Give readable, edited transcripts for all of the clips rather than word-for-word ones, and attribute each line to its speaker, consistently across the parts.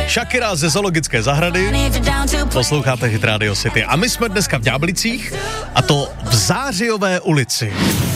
Speaker 1: Shakira ze Zoologické zahrady. Posloucháte Hit Radio City. A my jsme dneska v Ďáblicích, a to v Zářijové ulici.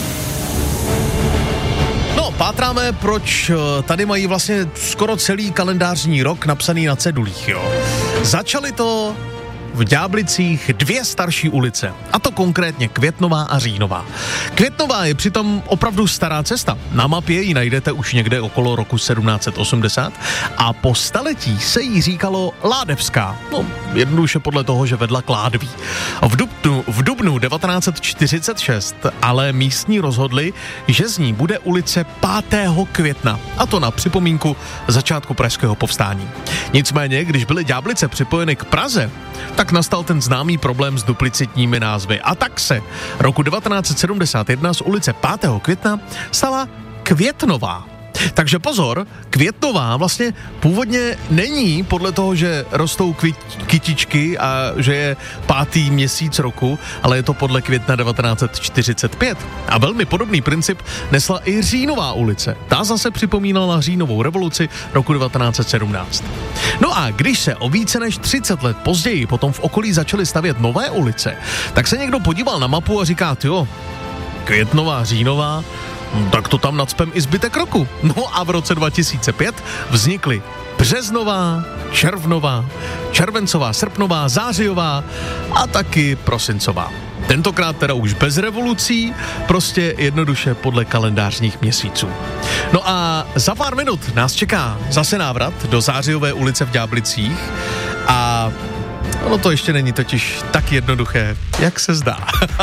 Speaker 1: No, pátráme, proč tady mají vlastně skoro celý kalendářní rok napsaný na cedulích, jo. Začaly to v Ďáblicích dvě starší ulice, a to konkrétně Květnová a Říjnová. Květnová je přitom opravdu stará cesta. Na mapě ji najdete už někde okolo roku 1780 a po staletí se jí říkalo Ládevská. No, jednoduše podle toho, že vedla k Ládví. V dubnu 1946 ale místní rozhodli, že z ní bude ulice 5. května, a to na připomínku začátku pražského povstání. Nicméně, když byly Ďáblice připojeny k Praze, tak nastal ten známý problém s duplicitními názvy. A tak se roku 1971 z ulice 5. května stala Květnová. Takže pozor, Květnová vlastně původně není podle toho, že rostou kytičky a že je 5. měsíc roku, ale je to podle května 1945. A velmi podobný princip nesla i Říjnová ulice. Ta zase připomínala říjnovou revoluci roku 1917. No a když se o více než 30 let později potom v okolí začaly stavět nové ulice, tak se někdo podíval na mapu a říká, jo, Květnová, Říjnová, tak to tam nacpem i zbytek roku. No a v roce 2005 vznikly březnová, červnová, červencová, srpnová, zářijová a taky prosincová. Tentokrát teda už bez revolucí, prostě jednoduše podle kalendářních měsíců. No a za pár minut nás čeká zase návrat do Zářijové ulice v Ďáblicích a ono to ještě není totiž tak jednoduché, jak se zdá.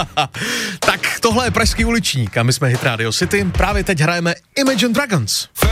Speaker 1: Tak tohle je pražský uličník a my jsme Hit Radio City. Právě teď hrajeme Imagine Dragons.